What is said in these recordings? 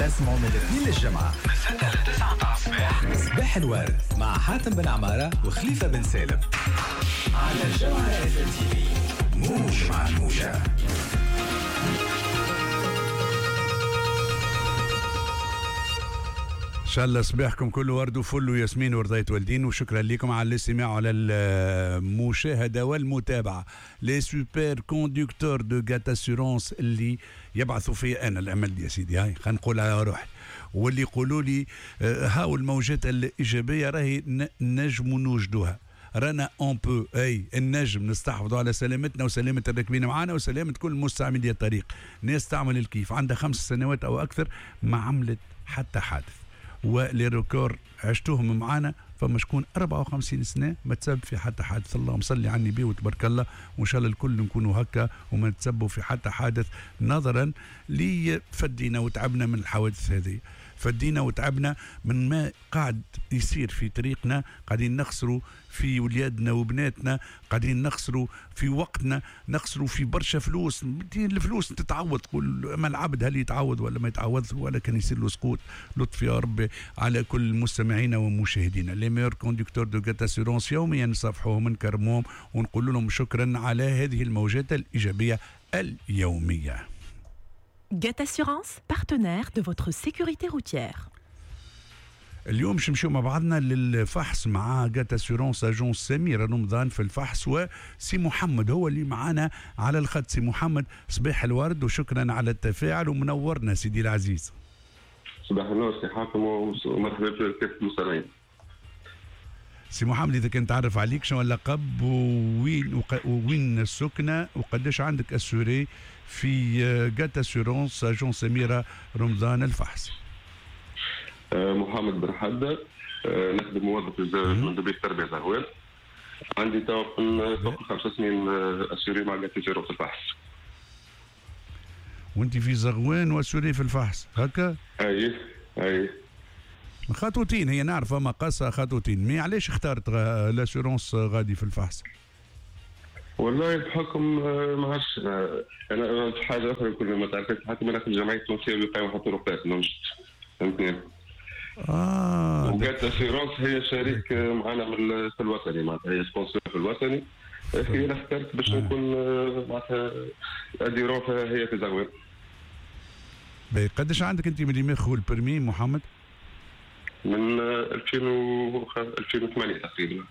تسمعوا من الاثنين للجمعة من 6 ل 9 الصباح. صباح الورد مع حاتم بن عمارة وخليفة بن سالم على الجمعة اف ام تي في. موج مع الموجة. ان شاء الله صباحكم كله ورد وفل وياسمين ورضية والدين، وشكرا لكم على الاستماع وعلى المشاهده والمتابعه. لي سوبر كوندكتور دو جات اسيرونس اللي يبعثوا فيا انا الامل يا سيدي، هاي خلينا نقول على روحي، واللي يقولوا لي هاو الموجات الايجابيه راهي نجم نوجدوها، رانا اون بو اي النجم نستحفظوا على سلامتنا وسلامه الراكبين معنا وسلامه كل مستعملي الطريق. ناس تعمل الكيف عندها 5 سنوات او اكثر ما عملت حتى حادث، ولي ريكور عشتوهم معانا، فما شكون 54 سنه ما تسبب في حتى حادث. اللهم صلي على النبي وتبارك الله، وان شاء الله الكل نكونوا هكا وما نتسبوا في حتى حادث، نظرا لي فدينا وتعبنا من الحوادث هذه، فدينا وتعبنا من ما قاعد يصير في طريقنا، قاعدين نخسروا في ولادنا وبناتنا، قاعدين نخسروا في وقتنا، نخسروا في برشا فلوس. الفلوس تتعوض، تقول ما العبد هل يتعوض ولا ما يتعوض ولا كان يصير له سقوط. لطف يا رب على كل مستمعينا ومشاهدينا. لي ميور كوندكتور دو جات اسيرونس يوميا نصافحوهم ونكرموهم ونقول لهم شكرا على هذه الموجات الايجابيه اليوميه. GAT Assurance, partenaire de votre sécurité routière. اليوم نمشيو مع بعضنا للفحص مع جات اسيرونس اجونس سميره رمضان في الفحص، وسي محمد هو اللي معانا على الخط. سي محمد صباح الورد وشكرا على التفاعل ومنورنا سيدي العزيز. صباح النور سي حاتم ومرحبا بكافة المستمعين. سي محمد اذا كنت تعرف عليك شنو اللقب وين السكنه وقداش عندك اسوري في جات اسيرونس اجونس سميره رمضان الفحص؟ محمد بن حدة، نخدم موظف من دبي التربية زهوان. عندي فوق 5 سنين اسوري مع جات اسيرونس الفحص. وانت في زغوان واسوري في الفحص هكا؟ اي خطوتين، هي نعرف ما قصة خطوتين، مي علاش اخترت لاسيرونس غادي في الفحص؟ والله بحكم ما عادش انا في حاجه اخرى كل ما تعرفت، حتى انا في الجمعيه التونسيه للوقايه وحتى الرقابه نمشي فهمتني. وجات اسيرونس هي شريك معنا في الوطني، معناتها هي سبونسور في الوطني. هي انا اخترت باش نكون معناتها اديرون هي في زغوان. قداش عندك انت من دماغ والبرمي محمد؟ من 2008 تقريبا.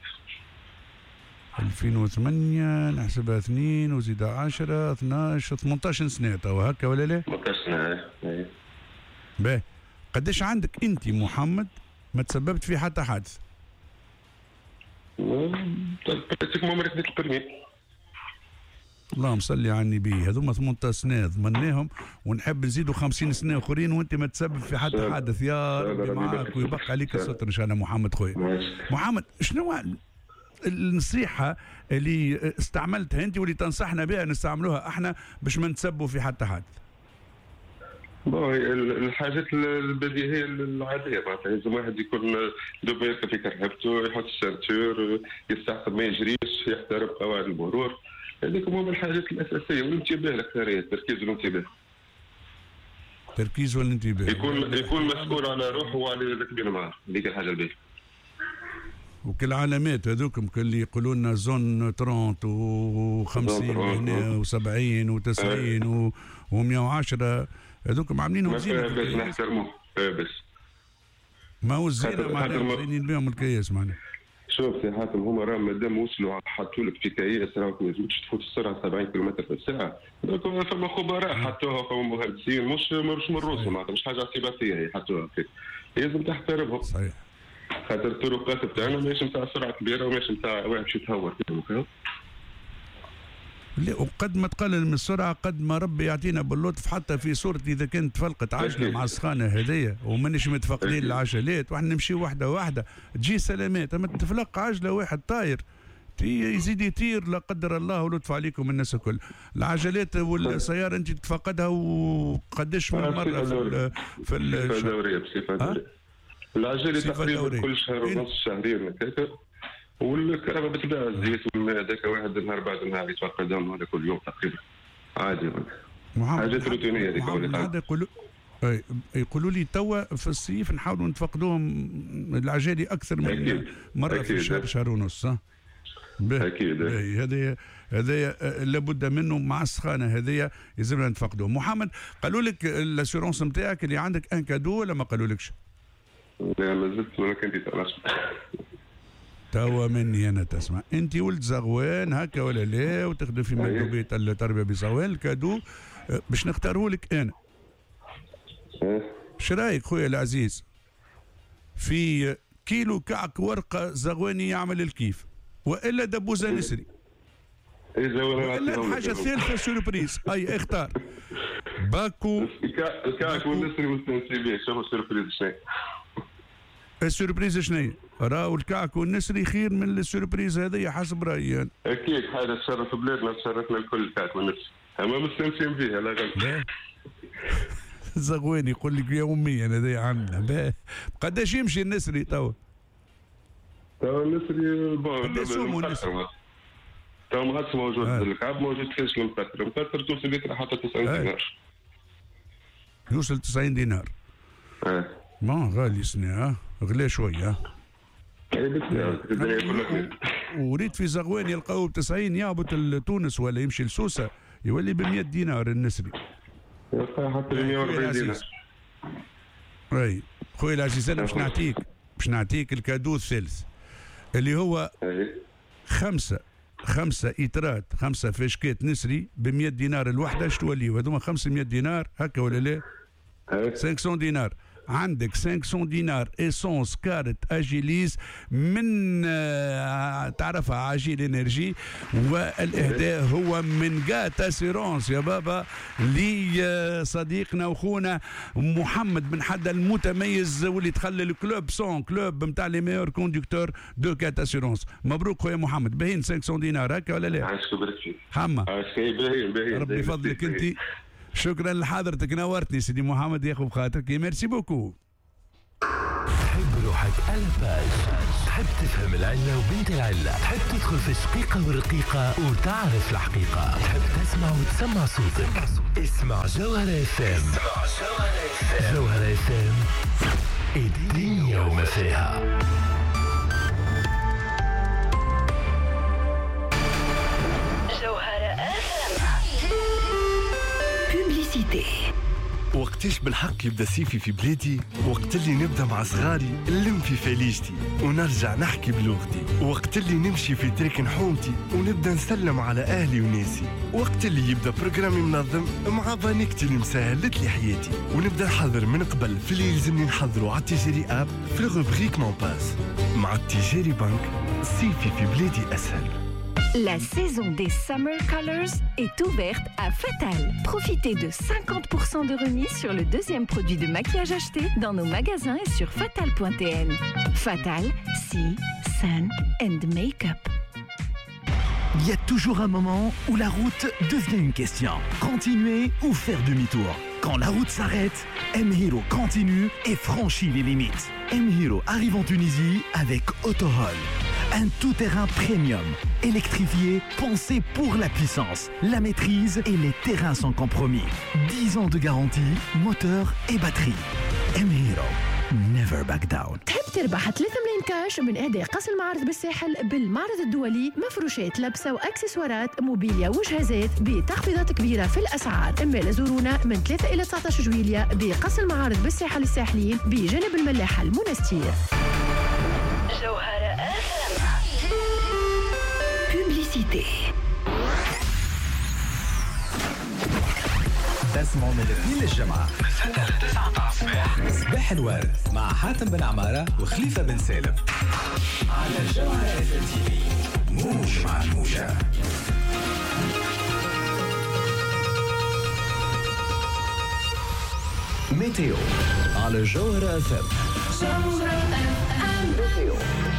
2008 نحسبها 2 وزيد 10 12 18 سنه توا هكا ولا لا؟ 18 سنه اي. باهي قداش عندك انت محمد ما تسببت في حتى حادث؟ براتيكمون ما ركبت البرمي. اللهم صل على النبي، هذوما 18 سنه ضمناهم ونحب نزيدوا 50 سنه اخرين وانت ما تسبب في حتى حادث. يا ربي معاك ويبقى عليك الستر ان شاء الله. محمد خويا محمد، شنو النصيحه اللي استعملتها انت واللي تنصحنا بها نستعملوها احنا باش ما نتسبوا في حتى حادث؟ الحاجات البديهيه العاديه، معناتها لازم واحد يكون دوب يركب في كرهبته، يحط السانتور، يستعقب ما يجريش، يحترم قواعد المرور. هذيك هما الحاجات الاساسيه، والانتباه الاكثريه، التركيز والانتباه. التركيز والانتباه، يكون مسؤول على روحه وعلى الراكبين معاه، هذيك الحاجه الباهيه. وكالعلامات هذوكم اللي يقولوا لنا زون 30 و50 هنا و70 و90 و110 هذوكم عاملينهم زينه بس نحترموه بس ما هو الزينه معناها زينين بهم الكياس معناها. شوف يا حاتم، هما راه مادام وصلوا حطوا لك في كياس راك ما يلزمكش تفوت السرعه 70 كم في الساعه. دونك فما خبراء حطوها، فما مهندسين مش من روسهم، معناتها مش حاجه اعتباطيه هي حطوها فيك، لازم تحترمهم. صحيح، خاطر الطرقات بتاعنا ماشي نتاع سرعه كبيره وماشي نتاع واحد باش يتهور فيهم. وقد ما تقلل من السرعه قد ما ربي يعطينا باللطف، حتى في صورة اذا كانت تفلقت عجله مع السخانه هذيا ومانيش متفقدين العجلات واحنا نمشي واحده واحده تجي سلامات، اما تفلق عجله واحد طاير يزيد يطير لا قدر الله ولطف عليكم الناس الكل. العجلات والسياره انت تفقدها وقداش من مره في الدوريه بصفه دوريه. العجله تقريبا كل شهر ونص شهرين هكاك، والكهرباء بتباع الزيت والماء هذاك واحد نهار بعد نهار يتفقدهم هذا كل يوم تقريبا عادي. حاجات روتينيه هذيك. يقولوا لي توا في الصيف نحاولوا نتفقدوهم العجالي اكثر من أكيد. مره أكيد. في الشهر، شهر ونص. اكيد. هذا لابد منه مع السخانه هذه يلزمنا نتفقدوه. محمد، قالوا لك الاسيرونس نتاعك اللي عندك ان كادو ولا ما قالوا لكش؟ لا ما زلت ما كنت نسمع. توا مني انا تسمع، انت ولد زغوان هكا ولا لا، وتخدم في مندوبيه التربيه بزغوان. الكادو باش نختاره لك انا. ايش رايك خويا العزيز في كيلو كعك ورقه زغواني يعمل الكيف، والا دبوزه نسري، والا الحاجه الثالثه سوربريز؟ اي اختار. باكو الكعك والنسري مستانسين به. شوفوا السوربريز شنو السوربريز شنو؟ راهو الكعك والنسري خير من السوربريز هذه حسب رايي انا. اكيد حاجه تشرف بلادنا تشرفنا الكل الكعك والنسري، اما مستانسين به لا غلط. زغواني يقول لك يوميا هذا عندنا. قداش يمشي النسري توا؟ توا النسري قداش سومو النسري؟ توا ما عادش موجود. الكعب موجود فيش المقطر توصل بيتر حتى 90 دينار. يوصل 90 دينار. ما غالي سنة، غلا شوية. وريت في زغوان يلقاوه ب 90 يهبط لتونس ولا يمشي لسوسة يولي ب 100 دينار النسري. حتى ب 140 دينار. اي خويا العزيز، انا باش نعطيك الكادو الثالث اللي هو خمسة إترات، 5 فاشكات نسري ب 100 دينار الوحدة. اش توليو هذوما 500 دينار هكا ولا لا؟ 500 دينار. عندك 500 دينار اسونس كارت اجيليز من تعرفها عجيل انرجي، والاهداء هو من جات اسيرونس يا بابا لصديقنا واخونا محمد بن حدا المتميز، واللي دخل الكلوب سون كلوب نتاع لي ميور كوندكتور دو جات اسيرونس. مبروك خويا محمد. باهين 500 دينار هكا ولا لا؟ عايشك وبارك فيك. حما باهين ربي يفضلك انت. شكرا لحضرتك، نورتني سيدي محمد، ياخذ بخاطرك. ميرسي بوكو. تحب روحك على باج، تحب تفهم العلة وبنت العلة، تحب تدخل في الشقيقة والرقيقة وتعرف الحقيقة، تحب تسمع وتسمع صوتك. اسمع جوهرة اف ام. جوهرة اف ام، الدنيا وما فيها. وقتاش بالحق يبدا صيفي في بلادي؟ وقت اللي نبدا مع صغاري نلم في فاليجتي ونرجع نحكي بلغتي، وقت اللي نمشي في تريك حومتي ونبدا نسلم على اهلي وناسي، وقت اللي يبدا بروجرامي منظم مع بانيكتي اللي مسهلت لي حياتي، ونبدا نحضر من قبل في اللي يلزمني نحضره على التيجيري اب في الروبريك مون باس. مع التيجيري بنك صيفي في بلادي اسهل. La saison des Summer Colors est ouverte à Fatal. Profitez de 50% de remise sur le deuxième produit de maquillage acheté dans nos magasins et sur fatal.tn. Fatal, see, sun and make-up. Il y a toujours un moment où la route devient une question. Continuer ou faire demi-tour. Quand la route s'arrête, M-Hero continue et franchit les limites. M-Hero arrive en Tunisie avec Autohol. Un tout-terrain premium, électrifié, pensé pour la puissance, la maîtrise et les terrains sans compromis. 10 ans de garantie, moteur et batterie. M-Hero, never back down. تحب تربح 3 ملايين كاش من إهداء قصر المعارض بالساحل بالمعرض الدولي، مفروشات لبسة وأكسسوارات موبيليا وجهازات بتخفيضات كبيرة في الأسعار. إما زورونا من 3 إلى 19 جويلية بقصر المعارض بالساحل الساحلين بجانب الملاحة المنستير. جوهرة Publicité. تسمعوا من الاثنين للجمعة من 6 ل 9 الصباح صباح الورد مع حاتم بن عمارة وخليفة بن سالم على جوهرة اف ام تي في. موج مع الموجة. ميتيو على جوهرة اف ام. ميتيو.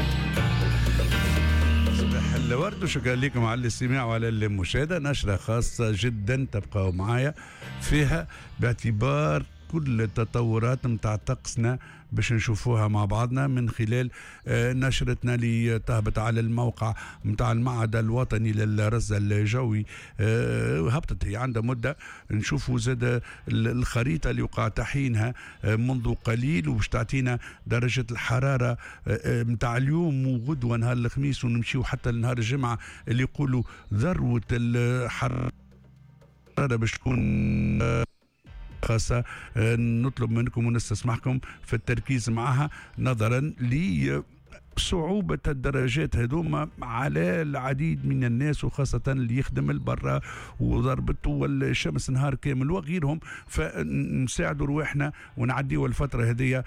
صباح الورد وشكرا لكم على الاستماع وعلى المشاهدة. نشرة خاصة جدا تبقوا معايا فيها باعتبار كل التطورات متاع طقسنا باش نشوفوها مع بعضنا من خلال نشرتنا اللي تهبط على الموقع متاع المعهد الوطني للرصد الجوي. هبطت هي عندها مدة، نشوفوا زاد الخريطة اللي وقع تحيينها منذ قليل وباش تعطينا درجة الحرارة متاع اليوم وغدوة نهار الخميس، ونمشيو حتى لنهار الجمعة اللي يقولوا ذروة الحرارة باش تكون خاصة. نطلب منكم ونستسمحكم في التركيز معها نظرا صعوبة الدرجات هذوما على العديد من الناس، وخاصة اللي يخدم البرا وضربته والشمس نهار كامل وغيرهم، فنساعدوا رواحنا ونعديوا الفترة هذه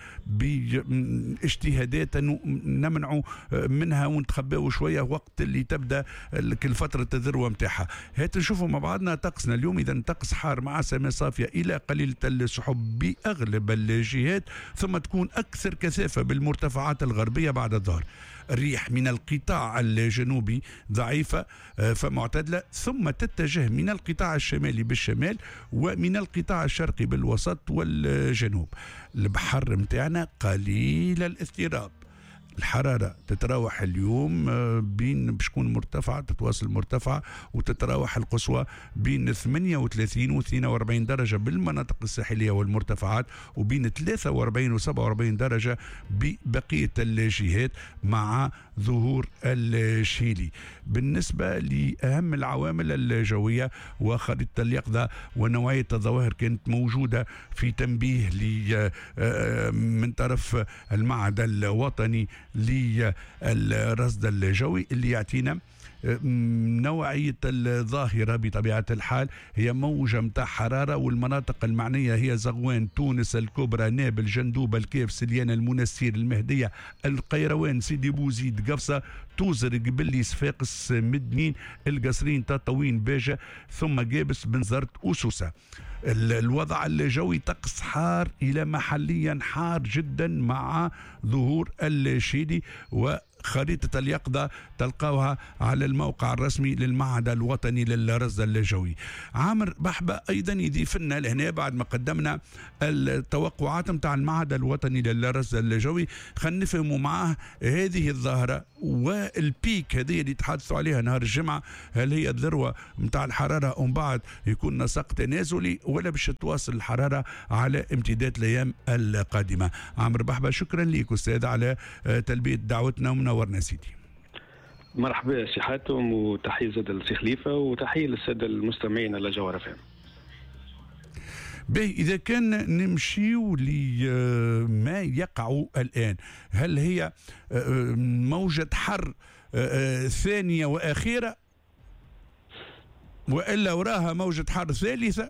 باجتهادات نمنعوا منها ونتخباوا شوية وقت اللي تبدأ فترة الذروة متاعها. هات نشوفوا مع بعضنا طقسنا اليوم. إذا طقس حار مع سماء صافية إلى قليلة السحب بأغلب الجهات، ثم تكون أكثر كثافة بالمرتفعات الغربية بعد الظهر. الريح من القطاع الجنوبي ضعيفة فمعتدلة، ثم تتجه من القطاع الشمالي بالشمال ومن القطاع الشرقي بالوسط والجنوب. البحر متاعنا قليل الاضطراب. الحرارة تتراوح اليوم بين باش تكون مرتفعة، تتواصل مرتفعة، وتتراوح القصوى بين 38 و 42 درجة بالمناطق الساحلية والمرتفعات، وبين 43 و 47 درجة ببقية الجهات مع ظهور الشيلي. بالنسبة لأهم العوامل الجوية وخريطة اليقظة ونوعية الظواهر كانت موجودة في تنبيه من طرف المعهد الوطني للرصد الجوي اللي يعطينا نوعية الظاهرة بطبيعة الحال هي موجة متاع حرارة، والمناطق المعنية هي زغوان، تونس الكبرى، نابل، جندوبة، الكيف، سليانة، المنستير، المهدية، القيروان، سيدي بوزيد، قفصة، توزر، قبلي، صفاقس، مدنين، القصرين، تطاوين، باجة، ثم قابس، بنزرت، وسوسة. الوضع الجوي طقس حار إلى محليا حار جدا مع ظهور الشيلي، وخريطة اليقظة تلقاوها على الموقع الرسمي للمعهد الوطني للرصد الجوي. عامر بحبة أيضا يضيف لنا لهنا بعد ما قدمنا التوقعات متاع المعهد الوطني للرصد الجوي، خلينا نفهموا معاه هذه الظاهرة والبيك هذه اللي تحدثوا عليها نهار الجمعة، هل هي الذروة متاع الحرارة ومن بعد يكون نسق تنازلي، ولا باش تواصل الحرارة على امتداد الأيام القادمة؟ عامر بحبة شكرا لك أستاذ على تلبية دعوتنا ومنورنا سيدي. مرحبا سي حاتم، وتحية زاد للسي خليفة، وتحية للسادة المستمعين على جوهر فهم. باهي، إذا كان نمشيو لما يقع الآن، هل هي موجة حر ثانية وأخيرة وإلا وراها موجة حر ثالثة؟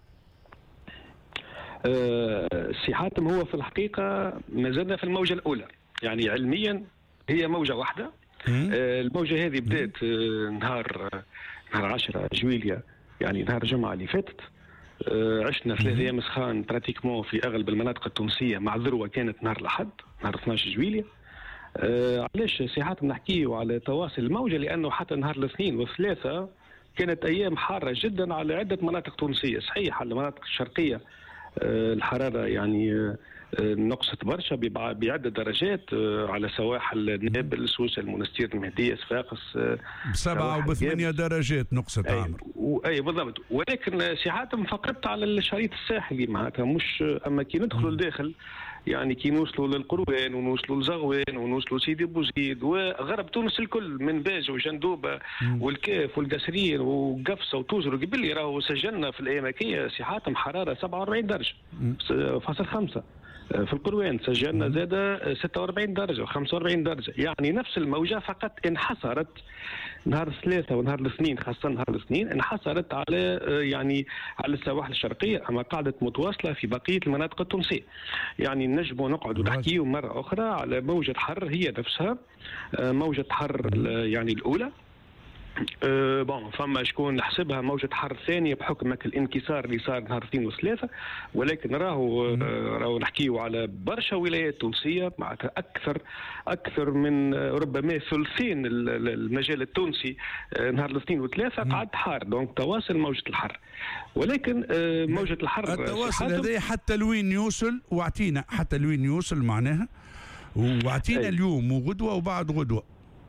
سي حاتم، هو في الحقيقة ما زلنا في الموجة الأولى، يعني علميا هي موجة واحدة. الموجة هذه بدأت نهار 10 جويلية، يعني نهار الجمعة اللي فاتت. عشنا 3 أيام سخان براتيكمون في أغلب المناطق التونسية، مع ذروة كانت نهار الأحد نهار 12 جويلية. علاش سي حاتم نحكيو على تواصل الموجة؟ لأنه حتى نهار الاثنين والثلاثة كانت أيام حارة جدا على عدة مناطق تونسية. صحيح على المناطق الشرقية الحرارة يعني نقصت برشا بعدة درجات، على سواحل نابل، سوسة، المنستير، المهدية، صفاقس، ب7 و8 درجات نقصت. عامر أي بالضبط. ولكن سي حاتم فقدت على الشريط الساحلي معناتها، مش أما كي ندخلوا لداخل، يعني كي نوصلوا للقروان ونوصلوا لزغوان ونوصلوا سيدي بوزيد وغرب تونس الكل، من باجة وجندوبة والكاف والقصرين وقفصة وتوزر وقبلي، راهو سجلنا في الأيام هكية سي حاتم حرارة 47 درجة فاصل 5. في القروان سجلنا زادة 46 درجة و45 درجة. يعني نفس الموجة فقط انحصرت نهار الثلاثة ونهار الاثنين، خاصة نهار الاثنين انحصرت على يعني على السواحل الشرقية، أما قاعدة متواصلة في بقية المناطق التونسية. يعني نجموا نقعدوا نحكيوا مرة أخرى على موجة حر هي نفسها موجة حر يعني الأولى، بون فما شكون نحسبها موجة حر ثانية بحكم الانكسار اللي صار نهار 2 و3، ولكن راهو نحكيو على برشا ولايات تونسية معناتها أكثر من ربما ثلثين المجال التونسي نهار الاثنين و3 قعد حار، دونك تواصل موجة الحر. ولكن موجة الحر التواصل هذا حتى لوين يوصل، واعطينا حتى لوين يوصل معناها، واعطينا اليوم وغدوة وبعد غدوة.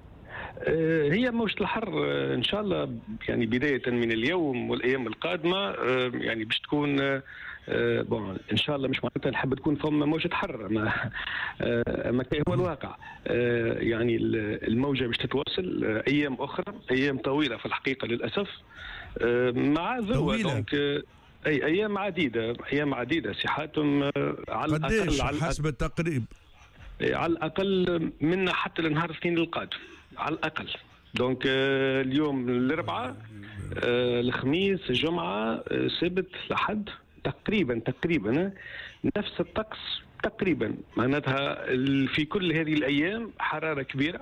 هي موجة الحر إن شاء الله يعني بداية من اليوم والأيام القادمة يعني باش تكون بون إن شاء الله، مش معناتها نحب تكون فما موجة حر، ما كان هو الواقع. يعني الموجة باش تتواصل أيام أخرى، أيام طويلة في الحقيقة للأسف، مع ذروة دونك أي أيام عديدة سي حاتم، على الأقل حسب التقريب على الأقل منا حتى لنهار الاثنين القادم على الأقل. دونك اليوم الأربعاء، الخميس، الجمعة، السبت، الأحد، تقريبا نفس الطقس تقريبا، معناتها في كل هذه الأيام حرارة كبيرة.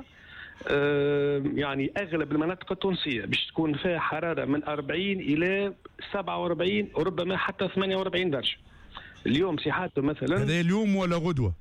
يعني أغلب المناطق التونسية باش تكون فيها حرارة من 40 إلى 47 وربما حتى 48 درجة. اليوم سي حاتم مثلا، هذا اليوم ولا غدوة؟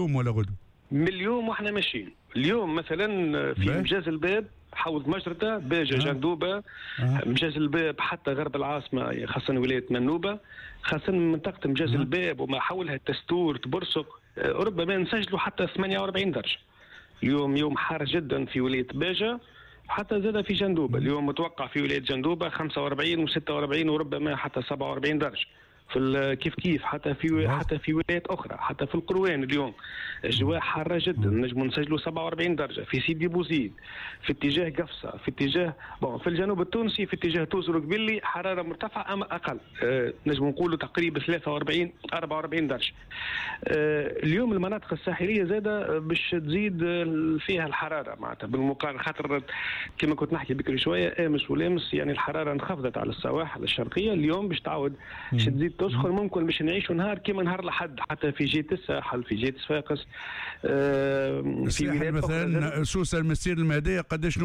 من اليوم واحنا ماشيين. اليوم مثلا في مجاز الباب، حوض مجرده، باجه، جندوبه، مجاز الباب حتى غرب العاصمه، خاصه ولايه منوبه، خاصه منطقه مجاز الباب وما حولها التستور، تبرسق، ربما نسجلوا حتى 48 درجه. اليوم يوم حار جدا في ولايه باجه، حتى زاد في جندوبه. اليوم متوقع في ولايه جندوبه 45 و46 وربما حتى 47 درجه. في كيف حتى في ولايات اخرى، حتى في القروان اليوم اجواء حاره جدا، نجم نسجلوا 47 درجه في سيدي بوزيد، في اتجاه قفصه، في اتجاه في الجنوب التونسي، في اتجاه توزر وقبلي حراره مرتفعه اما اقل، نجم نقولوا تقريبا 43 44 درجه. اليوم المناطق الساحليه زاده باش تزيد فيها الحراره معناتها بالمقارنه، خاطر كما كنت نحكي بكري شويه امس ولامس يعني الحراره انخفضت على السواحل الشرقيه، اليوم باش تعود باش تزيد تسخن، ممكن باش نعيشوا نهار كما نهار الأحد حتى في جهة الساحل، في جهة صفاقس، في الساحل مثلا. سوسة المسير المهدية قداش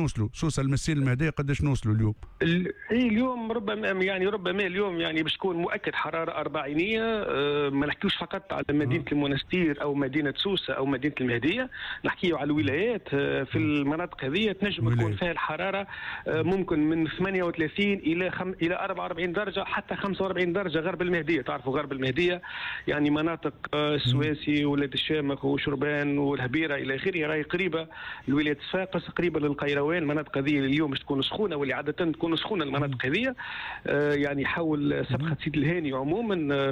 نوصلوا اليوم؟ اليوم ربما اليوم يعني باش تكون مؤكد حرارة أربعينية. ما نحكيوش فقط على مدينة المنستير أو مدينة سوسة أو مدينة المهدية، نحكيو على الولايات. في المناطق هذه تنجم تكون فيها الحرارة ممكن من 38 إلى 44 درجة حتى 45 درجة. غرب المهدية، تعرفوا غرب المهدية يعني مناطق السواسي ولاد الشامخ وشربان والهبيرة إلى آخره، راهي قريبة لولاية صفاقس، قريبة للقيروان. المناطق هذه اليوم تكون سخونة، واللي عادة تكون سخونة المناطق هذه. يعني حول سبخة سيد الهاني عموما